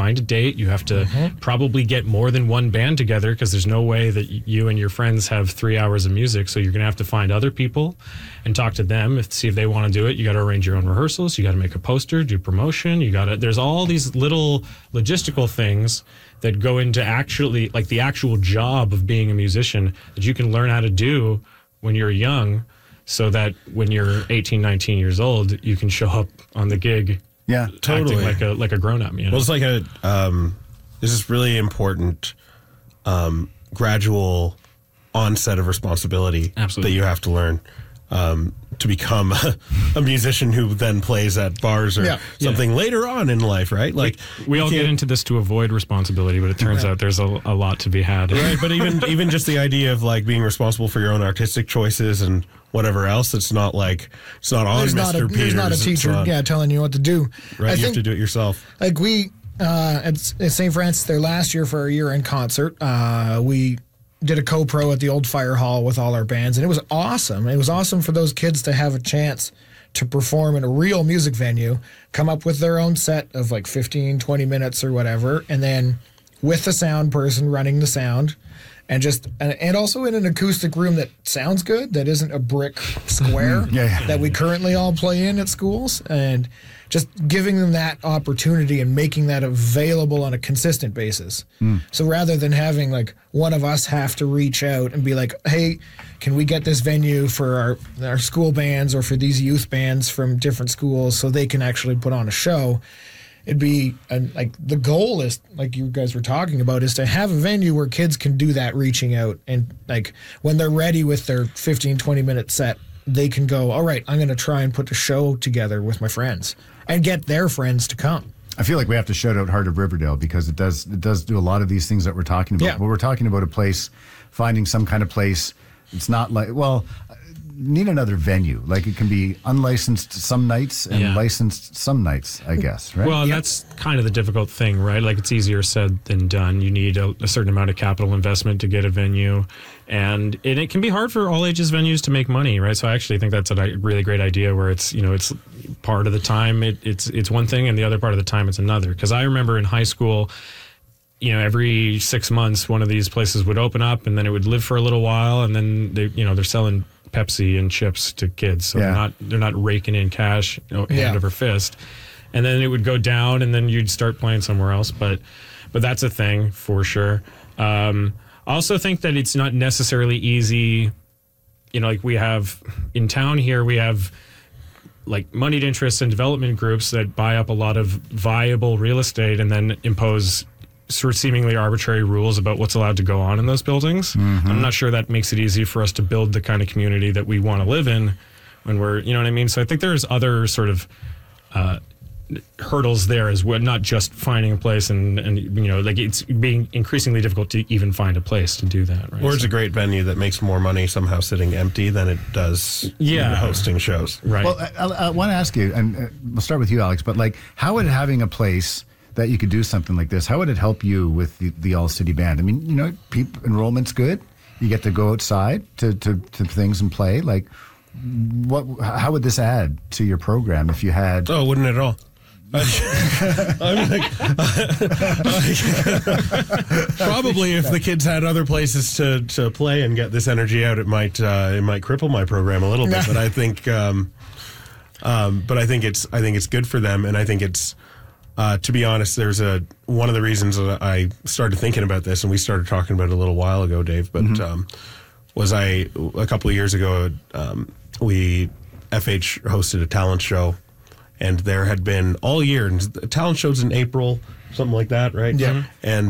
find a date. You have to probably get more than one band together, because there's no way that you and your friends have 3 hours of music. So you're going to have to find other people and talk to them, see if they want to do it. You got to arrange your own rehearsals. You got to make a poster, do promotion. There's all these little logistical things that go into actually, like, the actual job of being a musician that you can learn how to do when you're young, so that when you're 18, 19 years old, you can show up on the gig. Yeah, totally. Acting like a grown-up, you know? Well, it's like this is really important gradual onset of responsibility Absolutely. that you have to learn to become a musician who then plays at bars or something later on in life, right? Like we all get into this to avoid responsibility, but it turns out there's a lot to be had. Right, but even just the idea of like being responsible for your own artistic choices and whatever else, it's not on Mr. Peters. There's not a teacher telling you what to do. Right, you have to do it yourself. Like we at St. Francis there last year for our year-end concert, we did a co-pro at the old fire hall with all our bands, and it was awesome. It was awesome for those kids to have a chance to perform in a real music venue, come up with their own set of like 15, 20 minutes or whatever, and then with the sound person running the sound, and also in an acoustic room that sounds good, that isn't a brick square that we currently all play in at schools, and just giving them that opportunity and making that available on a consistent basis. So rather than having like one of us have to reach out and be like, hey, can we get this venue for our school bands or for these youth bands from different schools so they can actually put on a show? It'd be like the goal is, like you guys were talking about, is to have a venue where kids can do that reaching out, and like when they're ready with their 15, 20 minute set, they can go, all right, I'm going to try and put the show together with my friends and get their friends to come. I feel like we have to shout out Heart of Riverdale, because it does do a lot of these things that we're talking about. Yeah. But we're talking about a place, finding some kind of place. It's not like, need another venue. Like it can be unlicensed some nights and licensed some nights, I guess, right? Well, that's kind of the difficult thing, right? Like it's easier said than done. You need a certain amount of capital investment to get a venue, and it can be hard for all ages venues to make money, right? So I actually think that's a really great idea, where it's part of the time it's one thing, and the other part of the time it's another. Because I remember in high school, every 6 months one of these places would open up, and then it would live for a little while, and then they're selling Pepsi and chips to kids, so they're not raking in cash hand over fist, and then it would go down, and then you'd start playing somewhere else. But that's a thing for sure. I also think that it's not necessarily easy. Like we have in town here, we have like moneyed interests and development groups that buy up a lot of viable real estate and then impose sort of seemingly arbitrary rules about what's allowed to go on in those buildings. I'm not sure that makes it easy for us to build the kind of community that we want to live in when we're, you know what I mean? So I think there's other sort of hurdles there as well, not just finding a place and like it's being increasingly difficult to even find a place to do that, right? Or it's a great venue that makes more money somehow sitting empty than it does hosting shows. Right. Well, I want to ask you, and we'll start with you, Alex, but like, how would having a place that you could do something like this, how would it help you with the All-City Band? I mean, enrollment's good. You get to go outside to things and play. Like, how would this add to your program if you had... Oh, wouldn't it at all? Probably if the kids had other places to play and get this energy out, it might cripple my program a little bit. But I think it's good for them, and I think it's... to be honest, there's one of the reasons that I started thinking about this, and we started talking about it a little while ago, Dave, but was a couple of years ago, FH hosted a talent show, and there had been all year, and the talent shows in April, something like that, right? Yeah.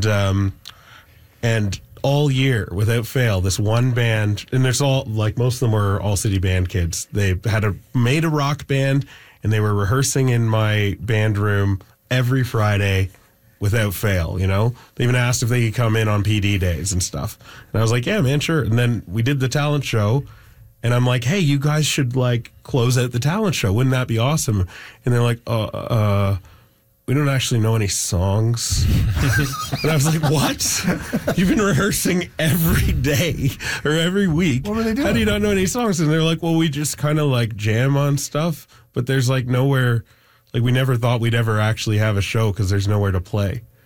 And all year, without fail, this one band, and there's most of them were All-City Band kids. They had made a rock band, and they were rehearsing in my band room every Friday without fail, They even asked if they could come in on PD days and stuff. And I was like, yeah, man, sure. And then we did the talent show, and I'm like, hey, you guys should, close out the talent show. Wouldn't that be awesome? And they're like, we don't actually know any songs. And I was like, what? You've been rehearsing every day or every week. What were they doing? How do you not know any songs? And they're like, well, we just kind of jam on stuff, but there's nowhere... we never thought we'd ever actually have a show because there's nowhere to play.